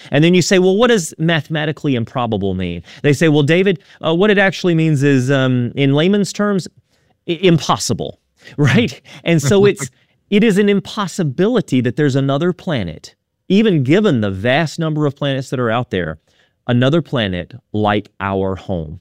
And then you say, well, what does mathematically improbable mean? They say, well, David, what it actually means is, in layman's terms, impossible, right? And so it is an impossibility that there's another planet, even given the vast number of planets that are out there, another planet like our home.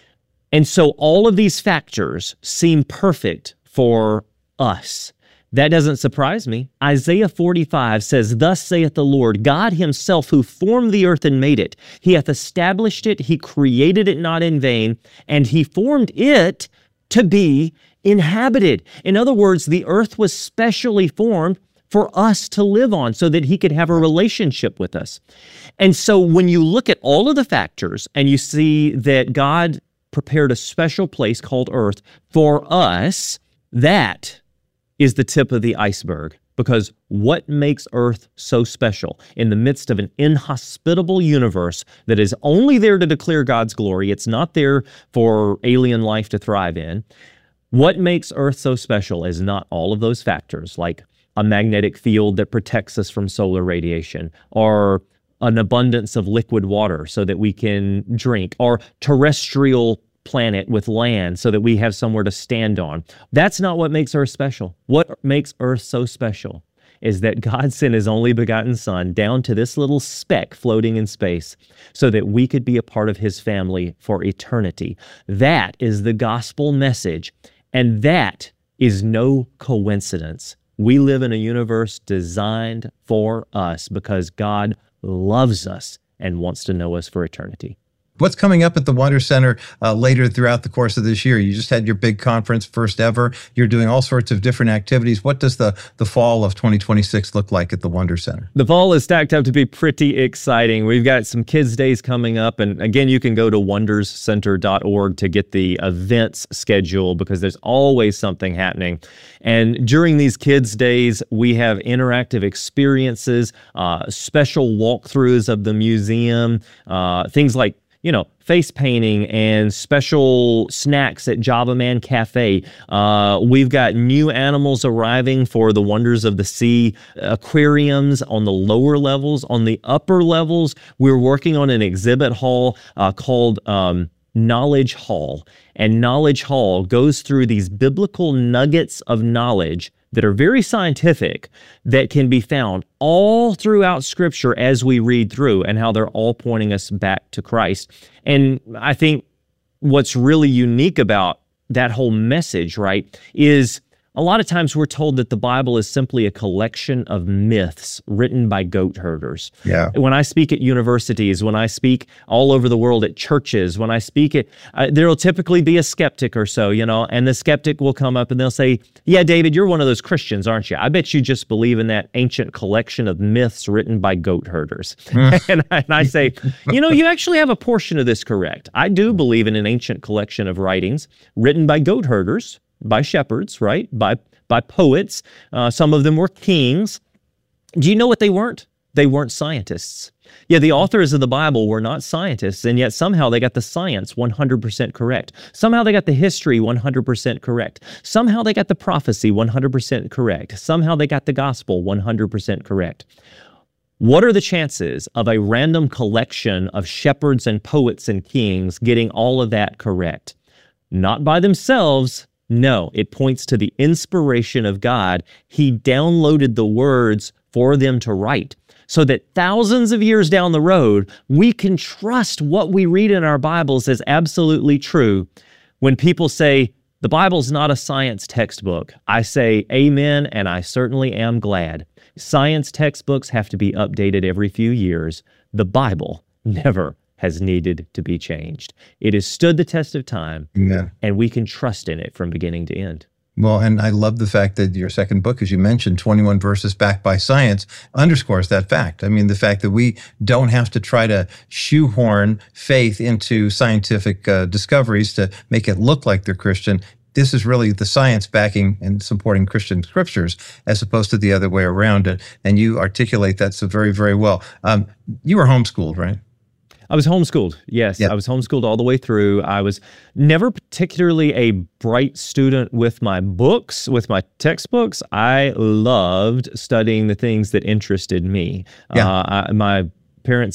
And so all of these factors seem perfect for us. That doesn't surprise me. Isaiah 45 says, "Thus saith the Lord, God himself who formed the earth and made it. He hath established it, he created it not in vain, and he formed it to be inhabited." In other words, the earth was specially formed for us to live on so that he could have a relationship with us. And so when you look at all of the factors and you see that God prepared a special place called earth for us, that is the tip of the iceberg. Because what makes earth so special in the midst of an inhospitable universe that is only there to declare God's glory? It's not there for alien life to thrive in. What makes earth so special is not all of those factors, like a magnetic field that protects us from solar radiation, or an abundance of liquid water so that we can drink, or terrestrial planet with land so that we have somewhere to stand on. That's not what makes earth special. What makes earth so special is that God sent his only begotten Son down to this little speck floating in space so that we could be a part of his family for eternity. That is the gospel message, and that is no coincidence. We live in a universe designed for us because God loves us and wants to know us for eternity. What's coming up at the Wonder Center later throughout the course of this year? You just had your big conference, first ever. You're doing all sorts of different activities. What does the fall of 2026 look like at the Wonder Center? The fall is stacked up to be pretty exciting. We've got some Kids Days coming up. And again, you can go to wonderscenter.org to get the events schedule because there's always something happening. And during these Kids Days, we have interactive experiences, special walkthroughs of the museum, things like face painting and special snacks at Java Man Cafe. We've got new animals arriving for the Wonders of the Sea aquariums on the lower levels. On the upper levels, we're working on an exhibit hall called Knowledge Hall. And Knowledge Hall goes through these biblical nuggets of knowledge that are very scientific, that can be found all throughout Scripture as we read through, and how they're all pointing us back to Christ. And I think what's really unique about that whole message, right, is a lot of times we're told that the Bible is simply a collection of myths written by goat herders. Yeah. When I speak at universities, when I speak all over the world at churches, when I speak at, there'll typically be a skeptic or so, and the skeptic will come up and they'll say, "Yeah, David, you're one of those Christians, aren't you? I bet you just believe in that ancient collection of myths written by goat herders." and I say, you actually have a portion of this correct. I do believe in an ancient collection of writings written by goat herders, by shepherds, right? By poets. Some of them were kings. Do you know what they weren't? They weren't scientists. Yeah, the authors of the Bible were not scientists, and yet somehow they got the science 100% correct. Somehow they got the history 100% correct. Somehow they got the prophecy 100% correct. Somehow they got the gospel 100% correct. What are the chances of a random collection of shepherds and poets and kings getting all of that correct? Not by themselves. No, it points to the inspiration of God. He downloaded the words for them to write so that thousands of years down the road, we can trust what we read in our Bibles as absolutely true. When people say, the Bible's not a science textbook, I say, amen, and I certainly am glad. Science textbooks have to be updated every few years. The Bible never has needed to be changed. It has stood the test of time, Amen. And we can trust in it from beginning to end. Well, and I love the fact that your second book, as you mentioned, 21 verses backed by science, underscores that fact. I mean, the fact that we don't have to try to shoehorn faith into scientific discoveries to make it look like they're Christian. This is really the science backing and supporting Christian scriptures as opposed to the other way around. And you articulate that so very, very well. You were homeschooled, right? I was homeschooled, yes. Yeah. I was homeschooled all the way through. I was never particularly a bright student with my books, with my textbooks. I loved studying the things that interested me. Yeah. My parents